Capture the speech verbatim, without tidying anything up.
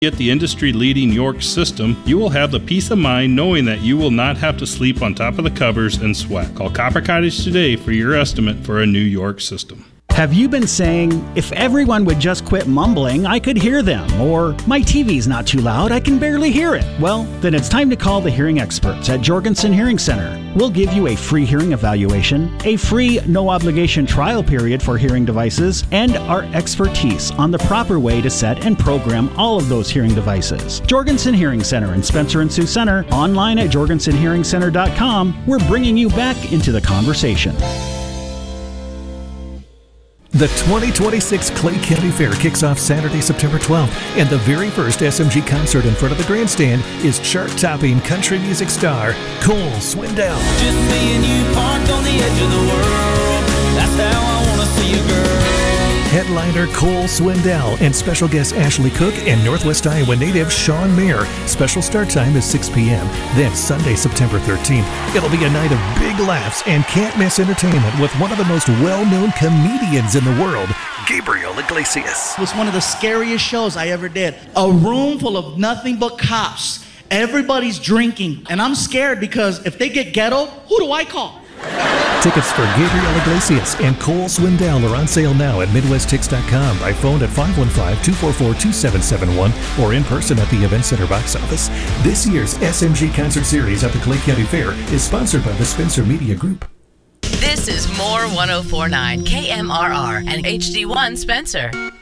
Get the industry-leading York system, you will have the peace of mind knowing that you will not have to sleep on top of the covers and sweat. Call Copper Cottage today for your estimate for a new York system. Have you been saying, if everyone would just quit mumbling, I could hear them? Or, my T V's not too loud, I can barely hear it? Well, then it's time to call the hearing experts at Jorgensen Hearing Center. We'll give you a free hearing evaluation, a free no-obligation trial period for hearing devices, and our expertise on the proper way to set and program all of those hearing devices. Jorgensen Hearing Center in Spencer and Sioux Center, online at jorgensen hearing center dot com. We're bringing you back into the conversation. The twenty twenty-six Clay County Fair kicks off Saturday, September twelfth, and the very first S M G concert in front of the grandstand is chart-topping country music star Cole Swindell. Just me and you parked on the edge of the world. That's how I want to see you, girl. Headliner Cole Swindell and special guests Ashley Cook and Northwest Iowa native Sean Mayer. Special start time is six p.m. Then Sunday, September thirteenth. It'll be a night of big laughs and can't-miss entertainment with one of the most well-known comedians in the world, Gabriel Iglesias. It was one of the scariest shows I ever did. A room full of nothing but cops. Everybody's drinking. And I'm scared because if they get ghetto, who do I call? Tickets for Gabriel Iglesias and Cole Swindell are on sale now at midwest tix dot com, by phone at five one five, two four four, two seven seven one or in person at the Event Center box office. This year's S M G Concert Series at the Clay County Fair is sponsored by the Spencer Media Group. This is More one oh four point nine K M R R and H D one Spencer.